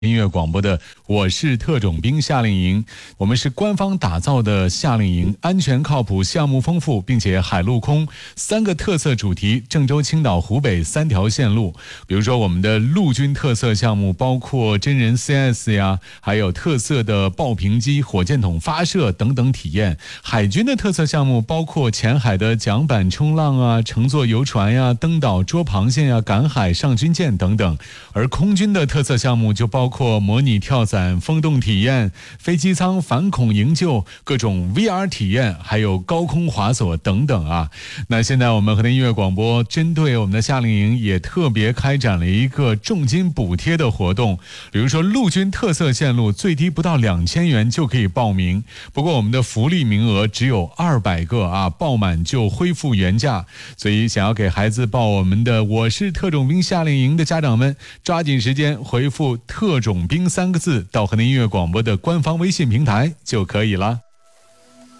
音乐广播的我是特种兵夏令营，我们是官方打造的夏令营，安全靠谱，项目丰富，并且海陆空三个特色主题，郑州、青岛、湖北三条线路。比如说我们的陆军特色项目包括真人 CS 呀，还有特色的爆屏机、火箭筒发射等等体验。海军的特色项目包括浅海的桨板冲浪啊，乘坐游船呀，登岛捉螃蟹呀，赶海上军舰等等。而空军的特色项目就包括模拟跳伞、风洞体验、飞机舱反恐营救、各种 VR 体验，还有高空滑索等等啊。那现在我们河南音乐广播针对我们的夏令营也特别开展了一个重金补贴的活动，比如说陆军特色线路最低不到2000元就可以报名，不过我们的福利名额只有200个啊，报满就恢复原价。所以想要给孩子报我们的我是特种兵夏令营的家长们，抓紧时间回复特种兵3个字到河南音乐广播的官方微信平台就可以了。